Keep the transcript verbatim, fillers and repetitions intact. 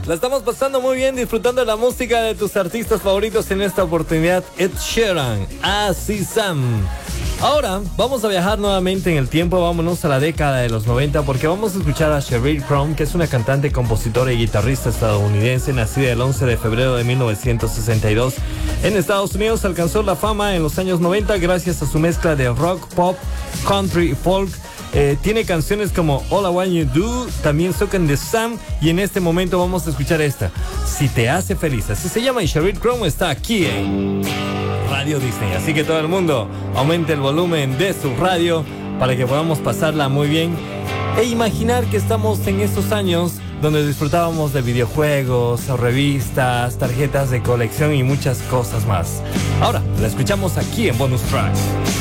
La estamos pasando muy bien, disfrutando la música de tus artistas favoritos en esta oportunidad. Ed Sheeran, Así Sam. Ahora vamos a viajar nuevamente en el tiempo, vámonos a la década de los noventa porque vamos a escuchar a Sheryl Crow, que es una cantante, compositora y guitarrista estadounidense nacida el once de febrero de mil novecientos sesenta y dos en Estados Unidos. Alcanzó la fama en los años noventa gracias a su mezcla de rock, pop, country y folk. Eh, tiene canciones como All I Want You Do, también Soaking the Sun, y en este momento vamos a escuchar esta, Si Te Hace Feliz. Así se llama y Sheryl Crow está aquí en Radio Disney. Así que todo el mundo aumente el volumen de su radio para que podamos pasarla muy bien e imaginar que estamos en estos años donde disfrutábamos de videojuegos, revistas, tarjetas de colección y muchas cosas más. Ahora la escuchamos aquí en Bonus Track.